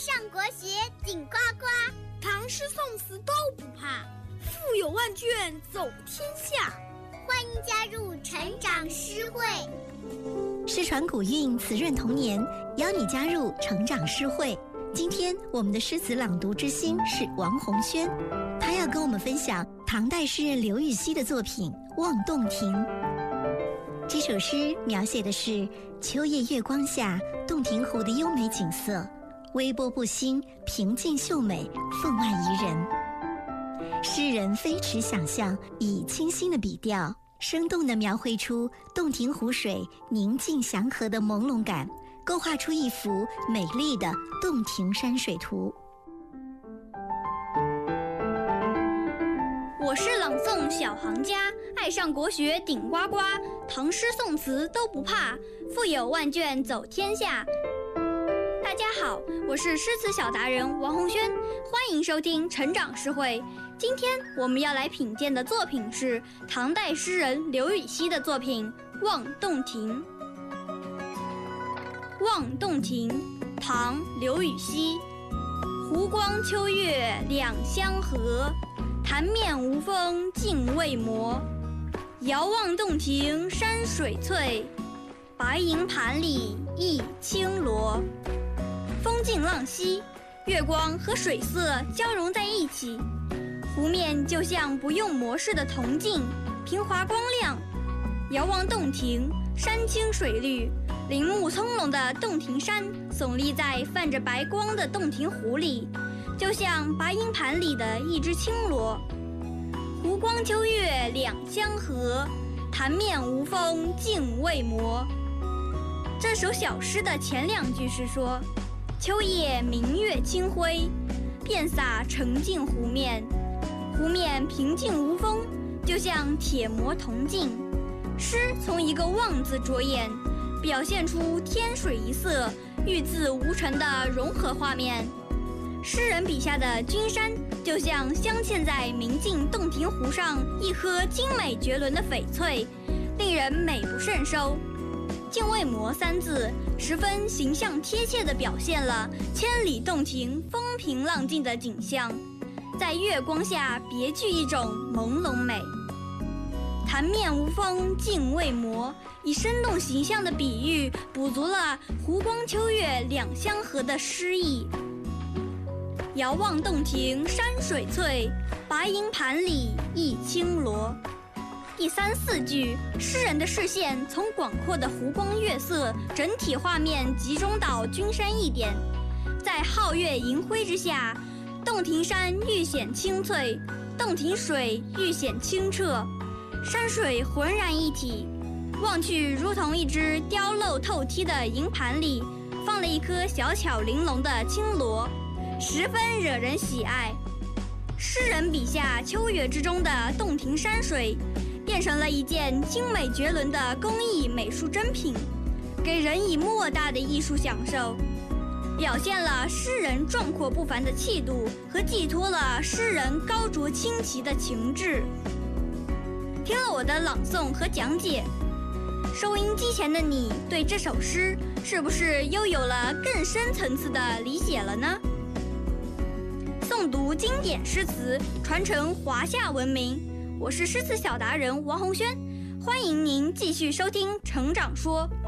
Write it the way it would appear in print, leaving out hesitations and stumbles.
上国学顶呱呱， 唐诗宋词都不怕，腹有万卷走天下。 欢迎加入成长诗会， 诗传古韵，词润童年，邀你加入成长诗会。今天我们的诗词朗读之星是王宏轩，他要跟我们分享唐代诗人刘禹锡的作品《望洞庭》。这首诗描写的是秋夜月光下洞庭湖的优美景色，微波不兴，平静秀美，分外宜人。诗人飞驰想象，以清新的笔调生动地描绘出洞庭湖水宁静祥和的朦胧感，构画出一幅美丽的洞庭山水图。 我是朗诵小行家，爱上国学顶呱呱，唐诗宋词都不怕，腹有万卷走天下。大家好，我是诗词小达人王宏轩，欢迎收听成长诗会。今天我们要来品鉴的作品是唐代诗人刘禹锡的作品《望洞庭》。《望洞庭》唐·刘禹锡。湖光秋月两相和，潭面无风镜未磨。遥望洞庭山水翠，白银盘里一青螺。风静浪息，月光和水色交融在一起，湖面就像不用磨饰的铜镜，平滑光亮。遥望洞庭，山青水绿，林木葱茏的洞庭山耸立在泛着白光的洞庭湖里，就像白银盘里的一只青螺。湖光秋月两相和，潭面无风镜未磨。这首小诗的前两句是说，秋夜明月清辉，遍洒澄净湖面，湖面平静无风，就像铁磨铜镜。诗从一个望字着眼，表现出天水一色，玉字无尘的融合画面。诗人笔下的君山就像镶嵌在明镜洞庭湖上一颗精美绝伦的翡翠，令人美不胜收。镜未磨三字十分形象贴切地表现了千里洞庭风平浪静的景象，在月光下别具一种朦胧美。潭面无风镜未磨，以生动形象的比喻补足了湖光秋月两相和的诗意。遥望洞庭山水翠，白银盘里一青螺。第三四句，诗人的视线从广阔的湖光月色整体画面集中到君山一点，在皓月银辉之下，洞庭山愈显清翠，洞庭水愈显清澈，山水浑然一体，望去如同一只雕镂透剔的银盘里放了一颗小巧玲珑的青螺，十分惹人喜爱。诗人笔下秋月之中的洞庭山水变成了一件精美绝伦的工艺美术珍品，给人以莫大的艺术享受，表现了诗人壮阔不凡的气度和寄托了诗人高卓清奇的情志。听了我的朗诵和讲解，收音机前的你对这首诗是不是又有了更深层次的理解了呢？诵读经典诗词，传承华夏文明。我是诗词小达人王宏轩，欢迎您继续收听《成长说》。